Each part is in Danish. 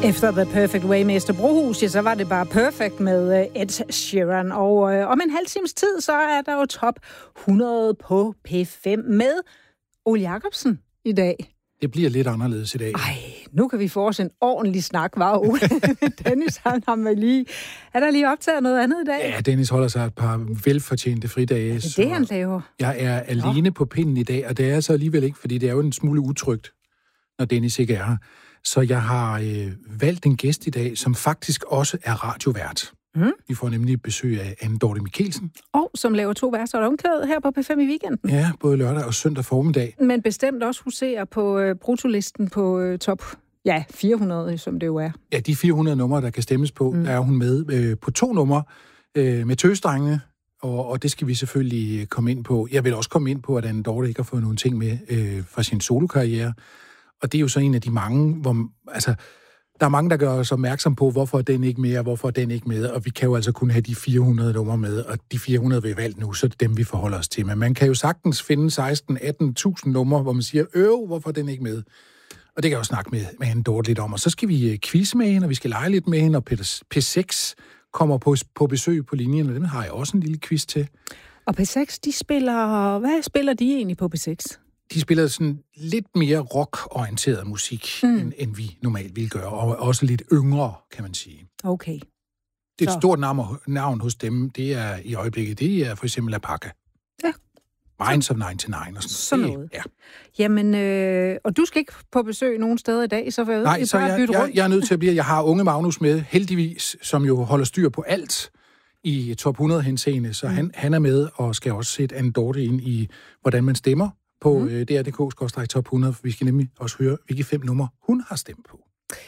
Efter The Perfect Way med Esther Brohus, ja, så var det bare perfect med Ed Sheeran. Og om en halv times tid, så er der jo top 100 på P5 med Ole Jacobsen i dag. Det bliver lidt anderledes i dag. Ej, nu kan vi få os en ordentlig snak, var Ole. Dennis, han har med lige... Er der lige optaget noget andet i dag? Ja, Dennis holder sig et par velfortjente fridage. Det er det, han laver. Jeg er alene på pinden i dag, og det er så alligevel ikke, fordi det er jo en smule utrygt, når Dennis ikke er her. Så jeg har valgt en gæst i dag, som faktisk også er radiovært. Vi får nemlig besøg af Anne Dorte Michelsen. Og som laver 2 værter og omkvæd her på P5 i weekenden. Ja, både lørdag og søndag formiddag. Men bestemt også huserer på brutolisten på top 400, som det jo er. Ja, de 400 numre, der kan stemmes på, der er hun med på 2 numre med tøsdrengene. Og det skal vi selvfølgelig komme ind på. Jeg vil også komme ind på, at Anne Dorte ikke har fået nogle ting med fra sin solokarriere. Og det er jo så en af de mange, hvor... Altså, der er mange, der gør os opmærksom på, hvorfor den ikke med, og hvorfor den ikke med. Og vi kan jo altså kun have de 400 numre med, og de 400 vi har valgt nu, så er det dem, vi forholder os til. Men man kan jo sagtens finde 16-18.000 numre, hvor man siger, hvorfor den ikke med? Og det kan jeg jo snakke med Anne Dorte lidt om. Og så skal vi quizze med hende, og vi skal lege lidt med hende, og P6 kommer på besøg på linjen, og dem har jeg også en lille quiz til. Og P6, de spiller... Hvad spiller de egentlig på P6? De spiller sådan lidt mere rock-orienteret musik, end vi normalt vil gøre, og også lidt yngre, kan man sige. Okay. Det er et stort navn hos dem, det er i øjeblikket, det er for eksempel Apaka. Ja. Minds of 99 og sådan noget. Ja. Jamen, og du skal ikke på besøg nogen steder i dag, så vil Nej, så jeg er nødt til at blive, jeg har unge Magnus med, heldigvis, som jo holder styr på alt i top 100 henseende, så han er med og skal også sætte Anne Dorte ind i, hvordan man stemmer på dr.dk/top 100, for vi skal nemlig også høre, hvilke 5 numre hun har stemt på.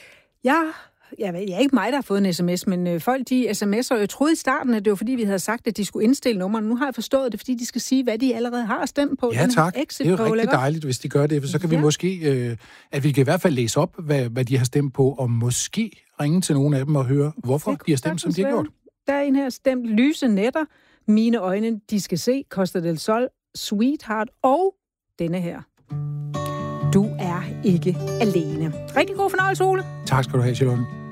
Jeg er ikke mig, der har fået en sms, men folk, de sms'er, jeg troede i starten, at det var fordi, vi havde sagt, at de skulle indstille nummerne. Nu har jeg forstået det, fordi de skal sige, hvad de allerede har stemt på. Ja, tak. Det er jo rigtig dejligt, hvis de gør det, for så kan vi måske, at vi kan i hvert fald læse op, hvad de har stemt på, og måske ringe til nogle af dem og høre, hvorfor de har stemt, som de har gjort. Der er en her stemt Lyse Nætter, Mine øjne, de skal se, Costa del Sol, Sweetheart og denne her. Du er ikke alene. Rigtig god fornøjelse, Ole. Tak skal du have, Charlotte.